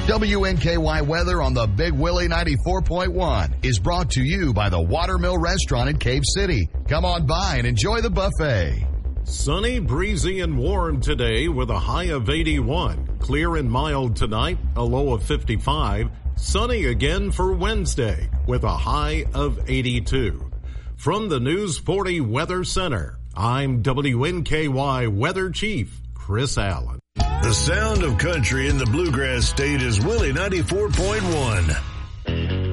WNKY weather on the Big Willie 94.1 is brought to you by the Watermill Restaurant in Cave City. Come on by and enjoy the buffet. Sunny, breezy, and warm today with a high of 81. Clear and mild tonight, a low of 55. Sunny again for Wednesday with a high of 82. From the News 40 Weather Center, I'm WNKY Weather Chief Chris Allen. The sound of country in the Bluegrass State is Willie 94.1.